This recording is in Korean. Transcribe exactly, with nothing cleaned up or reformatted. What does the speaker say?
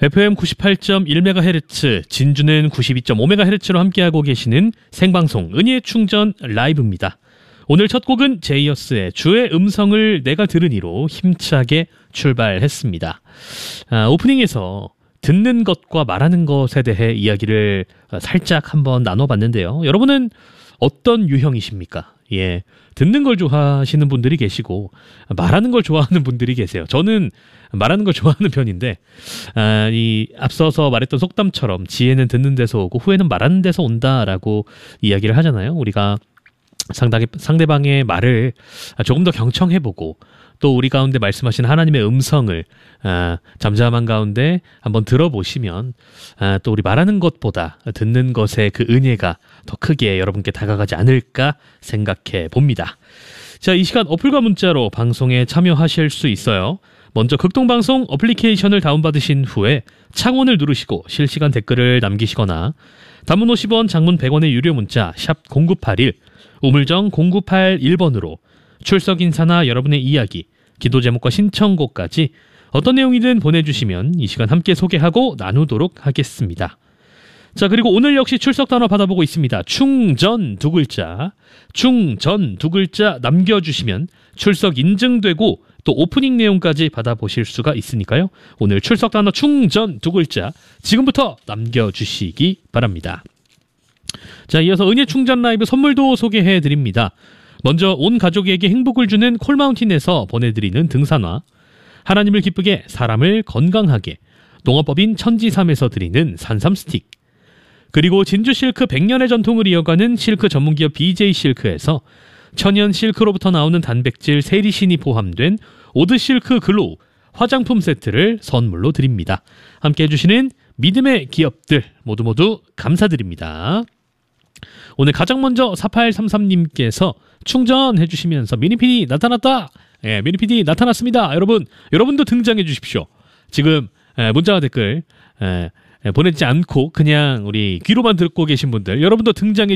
에프엠 구십팔 점 일 메가헤르츠, 진주는 구십이 점 오 메가헤르츠로 함께하고 계시는 생방송 은희의 충전 라이브입니다. 오늘 첫 곡은 제이어스의 주의 음성을 내가 들으니로 힘차게 출발했습니다. 아, 오프닝에서 듣는 것과 말하는 것에 대해 이야기를 살짝 한번 나눠봤는데요. 여러분은 어떤 유형이십니까? 예, 듣는 걸 좋아하시는 분들이 계시고 말하는 걸 좋아하는 분들이 계세요. 저는 말하는 걸 좋아하는 편인데 아, 이 앞서서 말했던 속담처럼 지혜는 듣는 데서 오고 후회는 말하는 데서 온다라고 이야기를 하잖아요. 우리가 상당히 상대방의 말을 조금 더 경청해보고 또 우리 가운데 말씀하신 하나님의 음성을 아, 잠잠한 가운데 한번 들어보시면 아, 또 우리 말하는 것보다 듣는 것의 그 은혜가 더 크게 여러분께 다가가지 않을까 생각해 봅니다. 자, 이 시간 어플과 문자로 방송에 참여하실 수 있어요. 먼저 극동방송 어플리케이션을 다운받으신 후에 창원을 누르시고 실시간 댓글을 남기시거나 단문 오십 원, 장문 백 원의 유료 문자 샵 공구팔일, 우물정 공구팔일 번으로 출석 인사나 여러분의 이야기, 기도 제목과 신청곡까지 어떤 내용이든 보내주시면 이 시간 함께 소개하고 나누도록 하겠습니다. 자, 그리고 오늘 역시 출석 단어 받아보고 있습니다. 충전 두 글자, 충전 두 글자 남겨주시면 출석 인증되고 또 오프닝 내용까지 받아보실 수가 있으니까요. 오늘 출석 단어 충전 두 글자 지금부터 남겨주시기 바랍니다. 자, 이어서 은혜 충전 라이브 선물도 소개해드립니다. 먼저 온 가족에게 행복을 주는 콜마운틴에서 보내드리는 등산화, 하나님을 기쁘게 사람을 건강하게 농어법인 천지삼에서 드리는 산삼 스틱, 그리고 진주 실크 백 년의 전통을 이어가는 실크 전문기업 비제이 실크에서 천연 실크로부터 나오는 단백질 세리신이 포함된 오드 실크 글로우 화장품 세트를 선물로 드립니다. 함께 해주시는 믿음의 기업들 모두 모두 감사드립니다. 오늘 가장 먼저 사팔삼삼 님께서 충전해 주시면서 미니피디 나타났다. 예, 미니피디 나타났습니다. 여러분, 여러분도 등장해 주십시오. 지금 예, 문자와 댓글 예, 보내지 않고 그냥 우리 귀로만 듣고 계신 분들, 여러분도 등장해